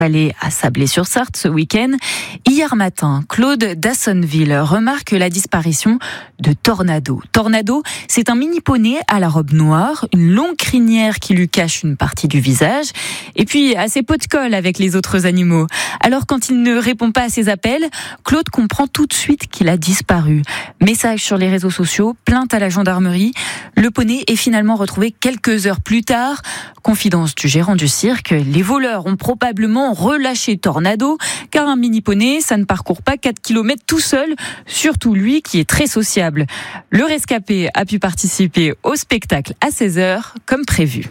Allé à Sablé-sur-Sarthe ce week-end. Hier matin, Claude d'Assonville remarque la disparition de Tornado. Tornado, c'est un mini poney à la robe noire, une longue crinière qui lui cache une partie du visage, et puis assez peu de colle avec les autres animaux. Alors quand il ne répond pas à ses appels, Claude comprend tout de suite qu'il a disparu. Message sur les réseaux sociaux, plainte à la gendarmerie. Le poney est finalement retrouvé quelques heures plus tard. Confidence du gérant du cirque, les voleurs ont probablement relâché Tornado, car un mini poney, ça ne parcourt pas 4 km tout seul, surtout lui qui est très sociable. Le rescapé a pu participer au spectacle à 16h, comme prévu.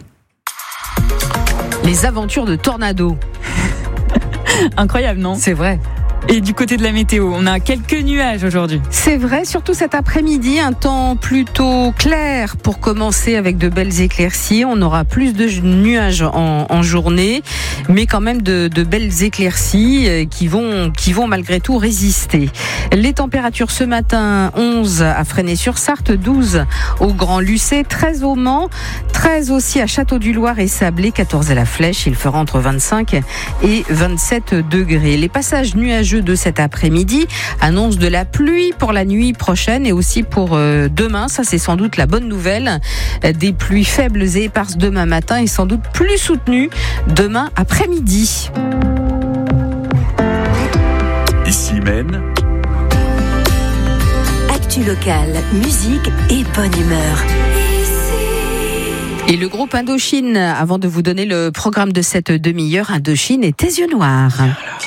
Les aventures de Tornado. Incroyable, non ? C'est vrai. Et du côté de la météo, on a quelques nuages aujourd'hui. C'est vrai, surtout cet après-midi, un temps plutôt clair pour commencer avec de belles éclaircies. On aura plus de nuages en journée, mais quand même de belles éclaircies qui vont malgré tout résister. Les températures ce matin, 11 à Fresnay-sur-Sarthe, 12 au Grand Lucé, 13 au Mans, 13 aussi à Château-du-Loir et Sablé, 14 à la Flèche. Il fera entre 25 et 27 degrés. Les passages nuageux de cet après-midi annonce de la pluie pour la nuit prochaine et aussi pour demain. Ça, c'est sans doute la bonne nouvelle. Des pluies faibles et éparses demain matin et sans doute plus soutenues demain après-midi. Ici Maine. Actu locale, musique et bonne humeur. Et le groupe Indochine, avant de vous donner le programme de cette demi-heure, Indochine et tes yeux noirs.